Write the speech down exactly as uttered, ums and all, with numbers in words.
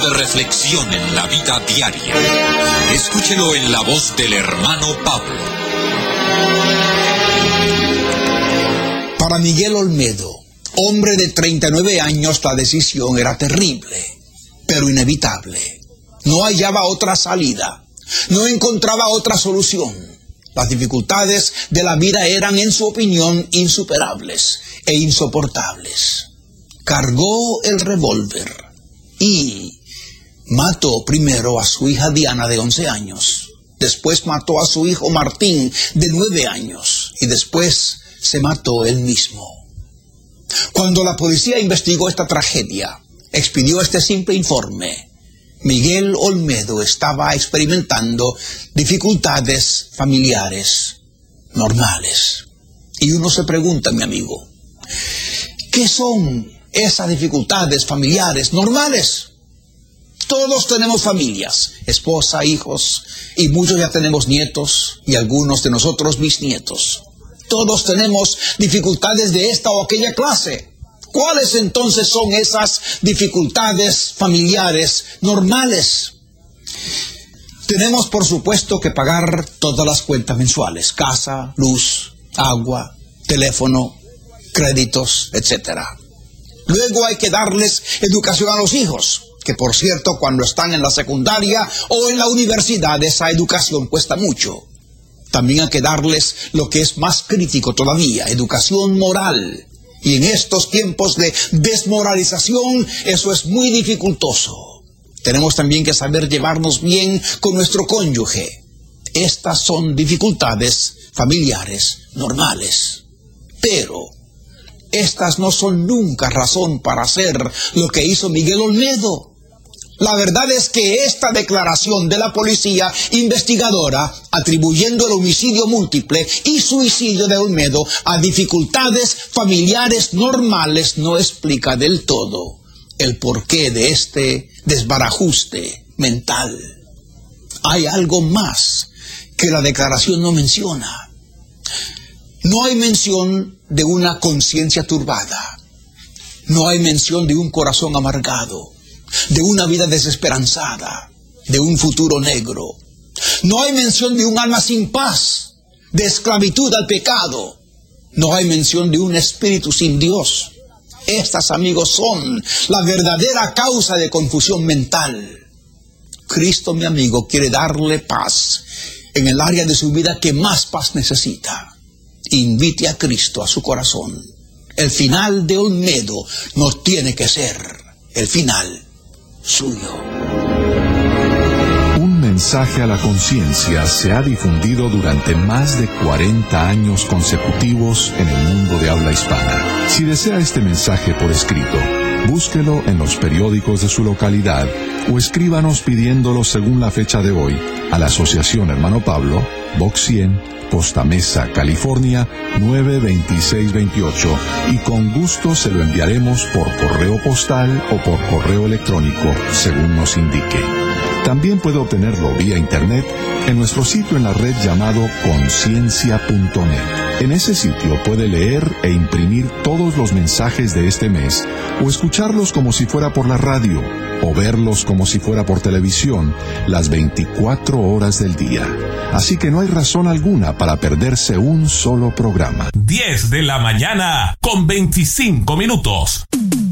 de reflexión en la vida diaria. Escúchelo en la voz del hermano Pablo. Para Miguel Olmedo, hombre de treinta y nueve años, la decisión era terrible, pero inevitable. No hallaba otra salida, no encontraba otra solución. Las dificultades de la vida eran, en su opinión, insuperables e insoportables. Cargó el revólver y mató primero a su hija Diana, de once años. Después mató a su hijo Martín, de nueve años. Y después se mató él mismo. Cuando la policía investigó esta tragedia, expidió este simple informe: Miguel Olmedo estaba experimentando dificultades familiares normales. Y uno se pregunta, mi amigo, ¿qué son esas dificultades familiares normales? Todos tenemos familias, esposa, hijos, y muchos ya tenemos nietos, y algunos de nosotros bisnietos. Todos tenemos dificultades de esta o aquella clase. ¿Cuáles entonces son esas dificultades familiares normales? Tenemos, por supuesto, que pagar todas las cuentas mensuales: casa, luz, agua, teléfono, créditos, etcétera. Luego hay que darles educación a los hijos, que por cierto, cuando están en la secundaria o en la universidad, esa educación cuesta mucho. También hay que darles lo que es más crítico todavía: educación moral. Y en estos tiempos de desmoralización, eso es muy dificultoso. Tenemos también que saber llevarnos bien con nuestro cónyuge. Estas son dificultades familiares normales. Pero estas no son nunca razón para hacer lo que hizo Miguel Olmedo. La verdad es que esta declaración de la policía investigadora, atribuyendo el homicidio múltiple y suicidio de Olmedo a dificultades familiares normales, no explica del todo el porqué de este desbarajuste mental. Hay algo más que la declaración no menciona. No hay mención de una conciencia turbada. No hay mención de un corazón amargado, de una vida desesperanzada, de un futuro negro. No hay mención de un alma sin paz, de esclavitud al pecado. No hay mención de un espíritu sin Dios. Estas, amigos, son la verdadera causa de confusión mental. Cristo, mi amigo, quiere darle paz en el área de su vida que más paz necesita. Invite a Cristo a su corazón. El final de Olmedo no tiene que ser el final suyo. Un mensaje a la conciencia se ha difundido durante más de cuarenta años consecutivos en el mundo de habla hispana. Si desea este mensaje por escrito, búsquelo en los periódicos de su localidad o escríbanos pidiéndolo según la fecha de hoy a la Asociación Hermano Pablo, Box cien, Costa Mesa, California, nueve veintiséis veintiocho, y con gusto se lo enviaremos por correo postal o por correo electrónico, según nos indique. También puede obtenerlo vía internet en nuestro sitio en la red llamado conciencia punto net. En ese sitio puede leer e imprimir todos los mensajes de este mes, o escucharlos como si fuera por la radio, o verlos como si fuera por televisión, las veinticuatro horas del día. Así que no hay razón alguna para perderse un solo programa. diez de la mañana con veinticinco minutos.